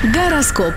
Гороскоп.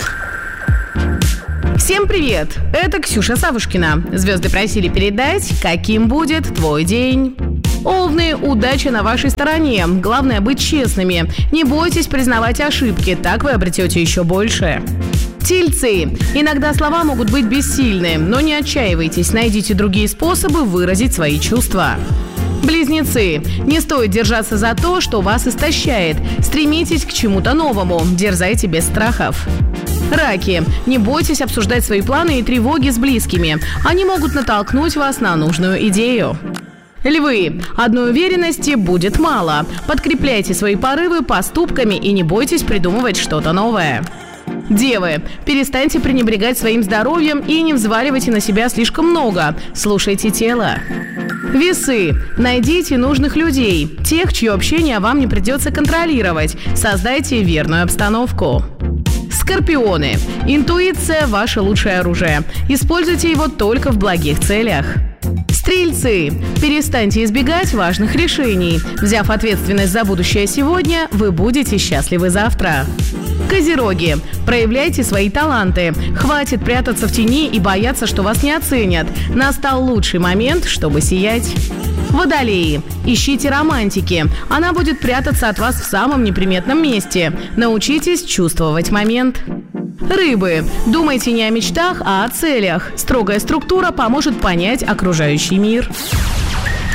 Всем привет! Это Ксюша Савушкина. Звезды просили передать, каким будет твой день. Овны, удача на вашей стороне. Главное быть честными. Не бойтесь признавать ошибки, так вы обретете еще больше. Тельцы. Иногда слова могут быть бессильны, но не отчаивайтесь, найдите другие способы выразить свои чувства. Близнецы. Не стоит держаться за то, что вас истощает. Стремитесь к чему-то новому, дерзайте без страхов. Раки. Не бойтесь обсуждать свои планы и тревоги с близкими. Они могут натолкнуть вас на нужную идею. Львы. Одной уверенности будет мало. Подкрепляйте свои порывы поступками и не бойтесь придумывать что-то новое. Девы. Перестаньте пренебрегать своим здоровьем и не взваливайте на себя слишком много. Слушайте тело. Весы. Найдите нужных людей, тех, чье общение вам не придется контролировать. Создайте верную обстановку. Скорпионы. Интуиция – ваше лучшее оружие. Используйте его только в благих целях. Стрельцы. Перестаньте избегать важных решений. Взяв ответственность за будущее сегодня, вы будете счастливы завтра. Козероги. Проявляйте свои таланты. Хватит прятаться в тени и бояться, что вас не оценят. Настал лучший момент, чтобы сиять. Водолеи. Ищите романтики. Она будет прятаться от вас в самом неприметном месте. Научитесь чувствовать момент. Рыбы. Думайте не о мечтах, а о целях. Строгая структура поможет понять окружающий мир.